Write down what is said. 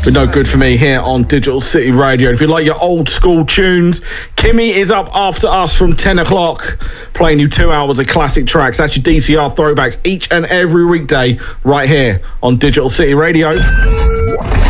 but no good for me here on Digital City Radio. If you like your old school tunes, Kimmy is up after us from 10 o'clock, playing you 2 hours of classic tracks. That's your DCR throwbacks each and every weekday right here on Digital City Radio.